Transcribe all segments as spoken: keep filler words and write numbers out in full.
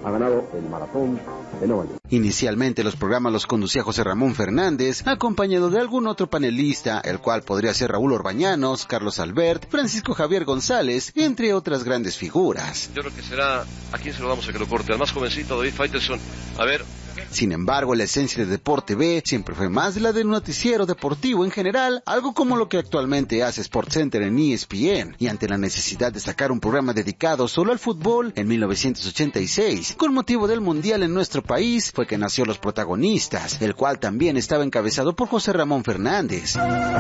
ha ganado el maratón de Nueva York. Inicialmente los programas los conducía José Ramón Fernández, acompañado de algún otro panelista, el cual podría ser Raúl Orbañanos, Carlos Albert, Francisco Javier González, entre otras grandes figuras. Yo creo que será, ¿a quién se lo damos a que lo corte? Al más jovencito, David Faitelson. A ver... Sin embargo, la esencia de Deporte B siempre fue más la de un noticiero deportivo en general, algo como lo que actualmente hace SportsCenter en E S P N, y ante la necesidad de sacar un programa dedicado solo al fútbol, en mil novecientos ochenta y seis, con motivo del Mundial en nuestro país, fue que nació Los Protagonistas, el cual también estaba encabezado por José Ramón Fernández.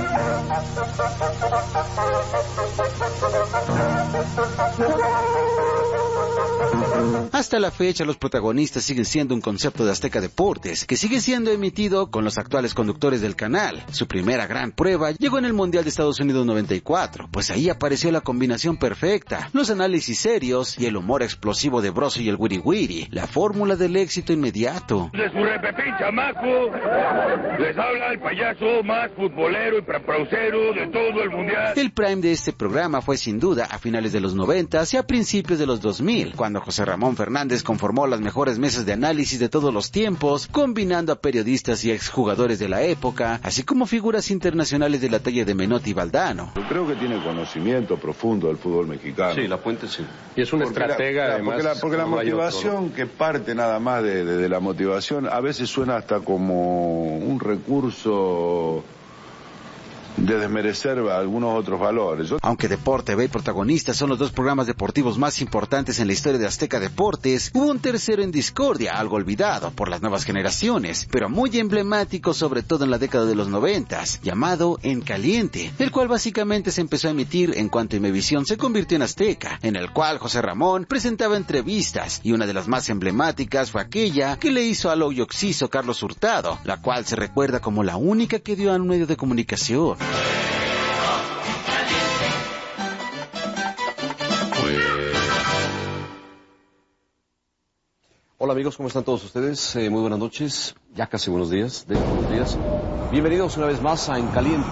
Hasta la fecha, Los Protagonistas siguen siendo un concepto de Azteca Deportes, que sigue siendo emitido con los actuales conductores del canal. Su primera gran prueba llegó en el Mundial de Estados Unidos noventa y cuatro, pues ahí apareció la combinación perfecta, los análisis serios y el humor explosivo de Broso y el Wiri Wiri, la fórmula del éxito inmediato. De su repepín chamaco, les habla el payaso más futbolero y prapaucero de todo el mundial. El prime de este programa fue sin duda a finales de los noventas y a principios de los dos mil, cuando José Ramón Fernández conformó las mejores mesas de análisis de todos los tiempos, combinando a periodistas y exjugadores de la época, así como figuras internacionales de la talla de Menotti y Valdano. Yo creo que tiene conocimiento profundo del fútbol mexicano. Sí, La Puente sí. Y es un estratega, la, además. Porque la, porque la motivación otro, ¿no? que parte nada más de, de, de la motivación, a veces suena hasta como un recurso de desmerecer algunos otros valores. Yo... Aunque Deporte B y Protagonistas son los dos programas deportivos más importantes en la historia de Azteca Deportes, hubo un tercero en discordia, algo olvidado por las nuevas generaciones, pero muy emblemático sobre todo en la década de los noventas, llamado En Caliente, el cual básicamente se empezó a emitir en cuanto Imevisión se convirtió en Azteca, en el cual José Ramón presentaba entrevistas, y una de las más emblemáticas fue aquella que le hizo al hoy occiso Carlos Hurtado, la cual se recuerda como la única que dio a un medio de comunicación. Hola amigos, ¿cómo están todos ustedes? Eh, muy buenas noches, ya casi buenos días, de buenos días. Bienvenidos una vez más a En Caliente.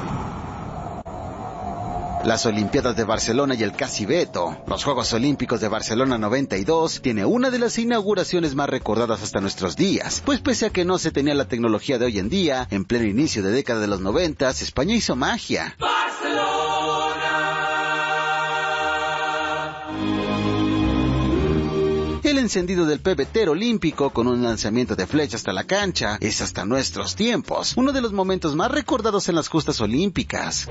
Las Olimpiadas de Barcelona y el Casi Veto, los Juegos Olímpicos de Barcelona noventa y dos, tiene una de las inauguraciones más recordadas hasta nuestros días, pues pese a que no se tenía la tecnología de hoy en día, en pleno inicio de década de los noventas, España hizo magia. ¡Barcelona! El encendido del pebetero olímpico con un lanzamiento de flecha hasta la cancha es hasta nuestros tiempos uno de los momentos más recordados en las justas olímpicas.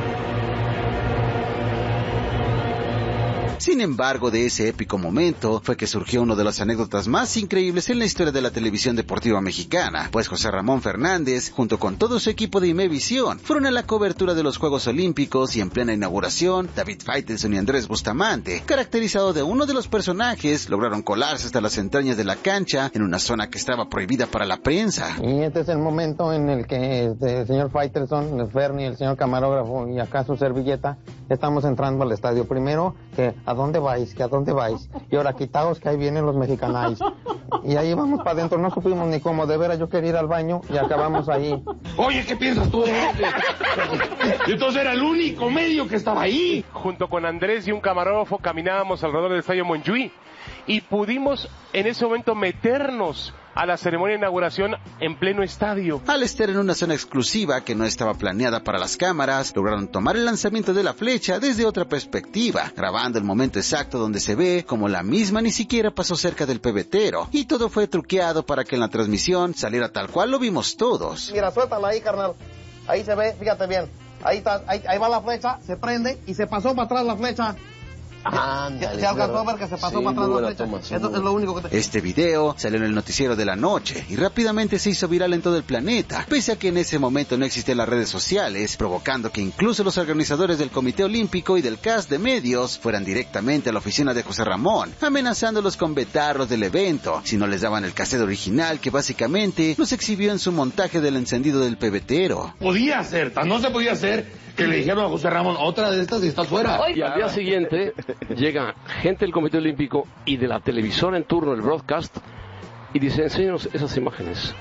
Sin embargo, de ese épico momento fue que surgió una de las anécdotas más increíbles en la historia de la televisión deportiva mexicana, pues José Ramón Fernández, junto con todo su equipo de Imevisión, fueron a la cobertura de los Juegos Olímpicos y en plena inauguración, David Faitelson y Andrés Bustamante, caracterizado de uno de los personajes, lograron colarse hasta las entrañas de la cancha en una zona que estaba prohibida para la prensa. Y este es el momento en el que este, el señor Faitelson, el Ferni, el señor camarógrafo y acá su servilleta, estamos entrando al estadio. Primero, que ¿a dónde vais? ¿Que a dónde vais? Y ahora quitaos que ahí vienen los mexicanáis. Y ahí vamos para adentro, no supimos ni cómo, de veras yo quería ir al baño y acabamos ahí. Oye, ¿qué piensas tú de él? Entonces era el único medio que estaba ahí. Junto con Andrés y un camarógrafo caminábamos alrededor del estadio Montjuïc y pudimos en ese momento meternos a la ceremonia de inauguración en pleno estadio. Al estar en una zona exclusiva que no estaba planeada para las cámaras, lograron tomar el lanzamiento de la flecha desde otra perspectiva, grabando el momento exacto donde se ve como la misma ni siquiera pasó cerca del pebetero, y todo fue truqueado para que en la transmisión saliera tal cual lo vimos todos. Mira, suéltala ahí, carnal. Ahí se ve, fíjate bien. Ahí está, ahí, ahí va la flecha, se prende y se pasó para atrás la flecha. Ándale, se alcanzó a ver que se pasó sí, para atrás la flecha. Toma, sí, Eso es lo único que te... Este video salió en el noticiero de la noche y rápidamente se hizo viral en todo el planeta, pese a que en ese momento no existían las redes sociales, provocando que incluso los organizadores del Comité Olímpico y del cast de medios fueran directamente a la oficina de José Ramón, amenazándolos con vetarlos del evento si no les daban el cassette original que básicamente los exhibió en su montaje del encendido del pebetero. Podía ser, tan no se podía hacer que le dijeron a José Ramón, otra de estas y estás fuera. Y al día siguiente llega gente del Comité Olímpico y de la televisora en turno, el broadcast, y dice, enséñanos esas imágenes.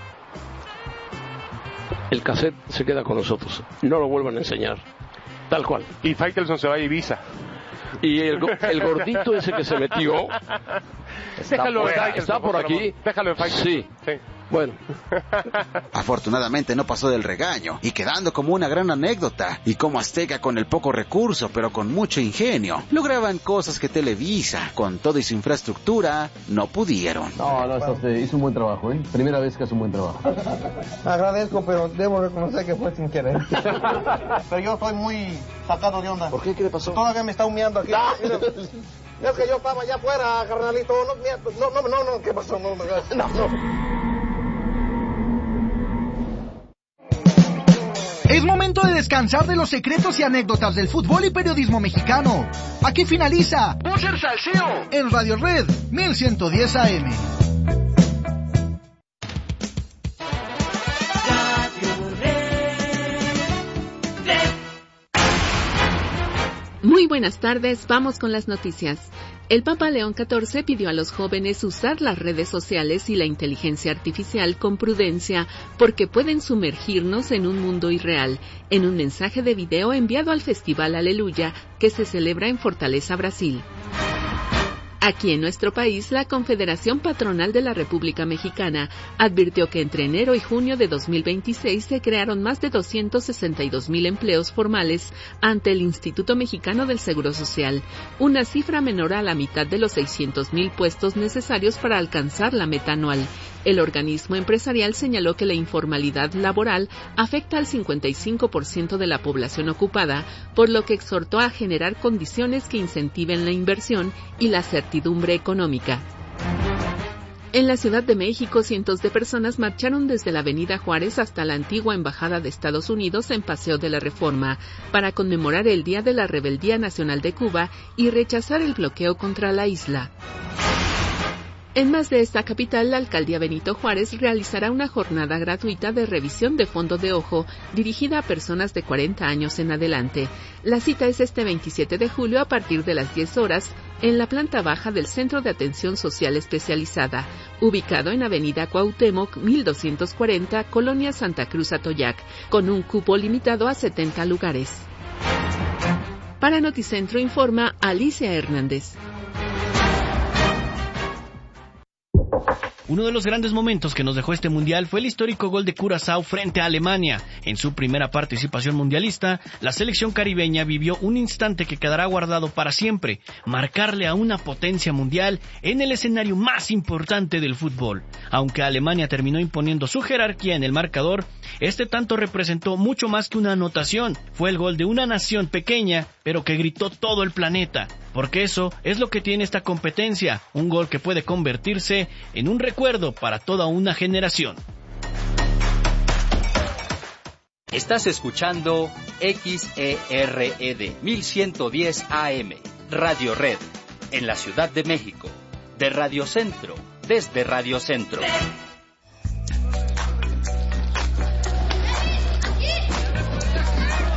El cassette se queda con nosotros, no lo vuelvan a enseñar. Tal cual. Y Faitelson se va a Ibiza. Y el, el gordito ese que se metió, Está, Déjalo en está, Faitelson, está por José aquí. Ramón. Déjalo en Faitelson. Sí. Sí. Bueno. Afortunadamente no pasó del regaño y quedando como una gran anécdota. Y como Azteca con el poco recurso pero con mucho ingenio lograban cosas que Televisa con todo y su infraestructura no pudieron. No, no, eso se hizo un buen trabajo, ¿eh? Primera vez que hace un buen trabajo. Agradezco, pero debo reconocer que fue sin querer. Pero yo estoy muy sacado de onda. ¿Por qué? ¿Qué le pasó? Todavía me está humeando aquí. Es que yo estaba allá afuera, carnalito. No, no, no, no, ¿qué pasó? No, no, no. Es momento de descansar de los secretos y anécdotas del fútbol y periodismo mexicano. Aquí finaliza Búcer Salseo en Radio Red mil ciento diez A M. Muy buenas tardes, vamos con las noticias. El Papa León catorce pidió a los jóvenes usar las redes sociales y la inteligencia artificial con prudencia porque pueden sumergirnos en un mundo irreal, en un mensaje de video enviado al Festival Aleluya que se celebra en Fortaleza, Brasil. Aquí en nuestro país, la Confederación Patronal de la República Mexicana advirtió que entre enero y junio de dos mil veintiséis se crearon más de doscientos sesenta y dos mil empleos formales ante el Instituto Mexicano del Seguro Social, una cifra menor a la mitad de los seiscientos mil puestos necesarios para alcanzar la meta anual. El organismo empresarial señaló que la informalidad laboral afecta al cincuenta y cinco por ciento de la población ocupada, por lo que exhortó a generar condiciones que incentiven la inversión y la certidumbre económica. En la Ciudad de México, cientos de personas marcharon desde la Avenida Juárez hasta la antigua Embajada de Estados Unidos en Paseo de la Reforma para conmemorar el Día de la Rebeldía Nacional de Cuba y rechazar el bloqueo contra la isla. En más de esta capital, la Alcaldía Benito Juárez realizará una jornada gratuita de revisión de fondo de ojo dirigida a personas de cuarenta años en adelante. La cita es este veintisiete de julio a partir de las diez horas en la planta baja del Centro de Atención Social Especializada, ubicado en Avenida Cuauhtémoc, mil doscientos cuarenta, Colonia Santa Cruz Atoyac, con un cupo limitado a setenta lugares. Para Noticentro informa Alicia Hernández. Uno de los grandes momentos que nos dejó este mundial fue el histórico gol de Curazao frente a Alemania. En su primera participación mundialista, la selección caribeña vivió un instante que quedará guardado para siempre, marcarle a una potencia mundial en el escenario más importante del fútbol. Aunque Alemania terminó imponiendo su jerarquía en el marcador, este tanto representó mucho más que una anotación. Fue el gol de una nación pequeña, pero que gritó todo el planeta. Porque eso es lo que tiene esta competencia, un gol que puede convertirse en un recuerdo para toda una generación. Estás escuchando X E R E D mil ciento diez A M, Radio Red, en la Ciudad de México, de Radio Centro, desde Radio Centro.